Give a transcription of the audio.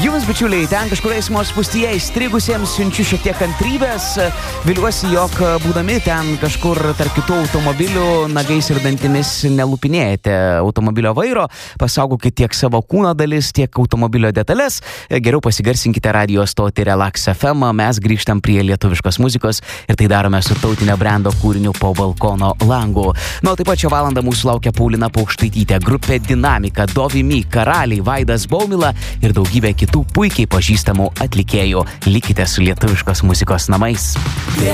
Jums, bičiuliai, ten kažkur eismo spūstyje įstrigusiems siunčiu šiek tiek kantrybės. Viliuosi, jog būdami ten kažkur tarp kitų automobilių nagais ir dantimis nelupinėjate automobilio vairo. Pasaugokite tiek savo kūno dalis, tiek automobilio detalės. Geriau pasigarsinkite radio stotį Relax FM. Mes grįžtam prie lietuviškos muzikos ir tai darome su tautinio brendo kūriniu Po balkono langu. Na, taip pat šią valandą mūsų laukia Paulina Paukštaitytė, grupė Dinamika, Dovimi, Karaliai, Vaidas Baumila ir daugybė kitų puikiai pažįstamų atlikėjų. Likite su lietuviškos muzikos namais.